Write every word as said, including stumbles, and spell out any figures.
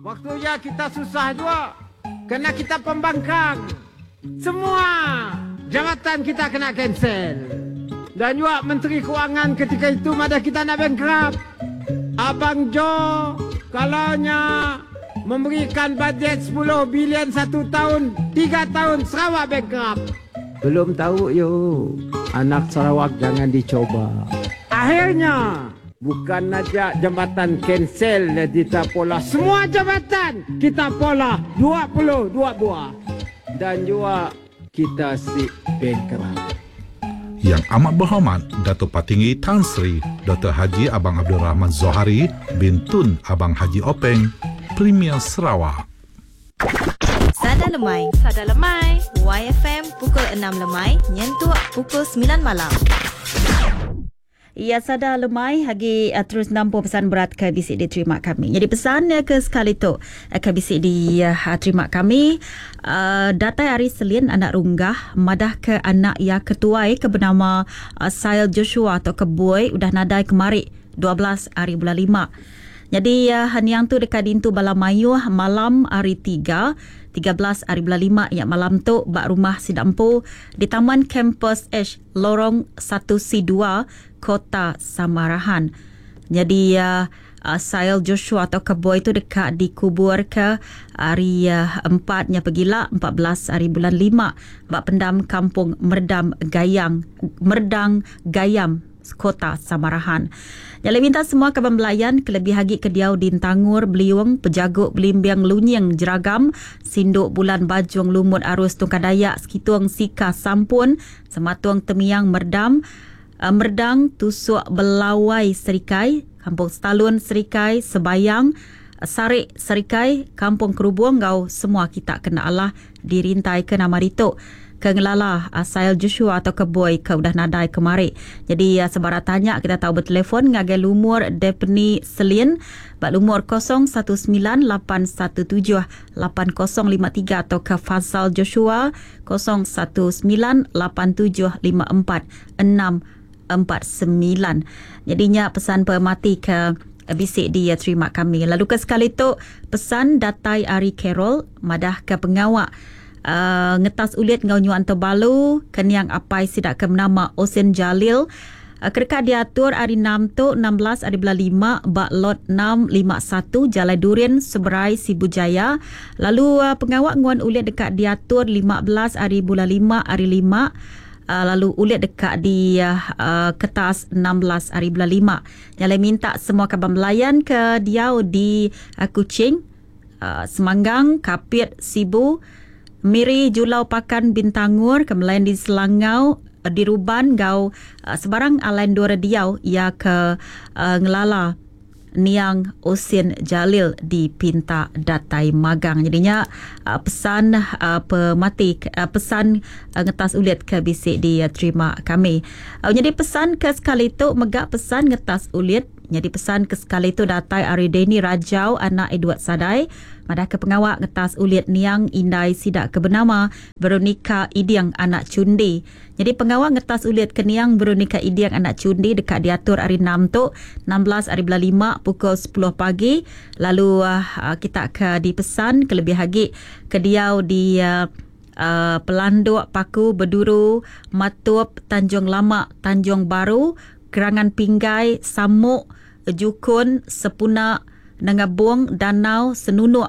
Waktunya kita susah juga. Kena kita pembangkang. Semua jabatan kita kena cancel. Dan juga Menteri Kewangan ketika itu madah kita nak bankrupt. Abang Jo kalaunya memberikan bajet sepuluh bilion satu tahun, tiga tahun Sarawak bankrupt. Belum tahu yo. Anak Sarawak jangan dicoba. Akhirnya bukan saja jabatan cancel kita pola, semua jabatan kita pola dua puluh dua buah. Dan juga kita si bankrupt. Yang amat berhormat Datuk Patinggi Tan Sri Doktor Haji Abang Abdul Rahman Zohari bin Tun Abang Haji Openg, Premier Sarawak. Sada Lemai, Sada Lemai, Y F M pukul enam Lemai, nyentuh pukul sembilan malam. Ya, Sada Lemai hagi uh, terus nampu pesan berat ke B C D terima kami. Jadi pesan uh, ke sekali tu uh, ke B C D uh, terima kami. Uh, datai hari Selin anak runggah madah ke anak ya ketua ke bernama uh, Sail Joshua atau ke boy udah nadai kemari dua belas hari bulan lima. Jadi uh, haniang tu dekat dintu Balamayu malam hari tiga tiga belas hari bulan lima ya malam tu bak rumah Sidampu di Taman Kampus H Lorong satu C dua Kota Samarahan. Jadi uh, uh, Sail Joshua atau keboy tu dekat dikubur ke hari uh, empatnya pegila empat belas hari bulan lima bak pendam kampung Merdam Gayang Merdang Gayam Kota Samarahan. Yang lebih minta semua kaban belayan kelebih hagi kediau din Tangur, Beliung, Pejaguk, Belimbiang, Lunyeng, Jeragam, Sinduk, Bulan, Bajung, Lumut, Arus, Tungkadayak, Sekituang, Sika, Sampun, Sematuang, Temiang, Merdam, uh, Merdang, Tusuk, Belawai, Serikai, Kampung Stalun, Serikai, Sebayang, Sarik, Serikai, Kampung Kerubuang, Gau, semua kita kena Allah dirintai ke nama Rito. Kengelala Sail Joshua atau keboy ke udah nadai kemari. Jadi sebarang tanya kita tahu bertelefon ngagai lumur Depni Selin bak lumur kosong satu sembilan lapan satu tujuh lapan kosong lima tiga atau ke Fazal Joshua kosong satu sembilan lapan tujuh lima empat enam empat sembilan. Jadinya pesan pemati ke bisik dia terima kami. Lalu ke sekali tu pesan datai Ari Carol madah ke pengawak Uh, ngetas ulit ngau nyuan terbalu kenyang apai sidak ke nama Osen Jalil uh, kereka diatur hari enam tu enam belas hari bulan lima bak lot enam lima satu Jalan Durian Seberai Sibujaya. Lalu uh, pengawak nguan ulit dekat diatur lima belas hari bulan lima hari lima uh, lalu ulit dekat di uh, uh, kertas enam belas hari bulan lima. Yang minta semua kaban belayan ke diau di uh, Kuching, uh, Semanggang, Kapit, Sibu, Miri, Julau, Pakan, Bintangur, kemudian di Selangau, di Ruban, Gau, uh, sebarang alain dua diau ia ke uh, ngelala Niang Osin Jalil di Pinta Datai Magang. Jadinya uh, pesan uh, pemati uh, pesan uh, ngetas ulit ke bisik di uh, terima kami. Uh, jadi pesan ke sekali tu megak pesan ngetas ulit. Jadi pesan ke sekali tu datai Arideni Rajau anak Edward Sadai madah ke pengawak ngetas ulit Niang Indai Sidak ke bernama Veronica Idiang anak Cundi. Jadi pengawak ngetas ulit ke Niang Veronica Idiang anak Cundi dekat diatur hari enam tu enam belas hari bulan lima pukul sepuluh pagi. Lalu uh, kita ke dipesan ke lebih hagi ke diau di uh, uh, Pelanduk, Paku, Beduru, Matup, Tanjung Lama, Tanjung Baru, Kerangan Pinggai, Samuk, Jukun, Sepuna, Nangabung, Danau, Senunuk,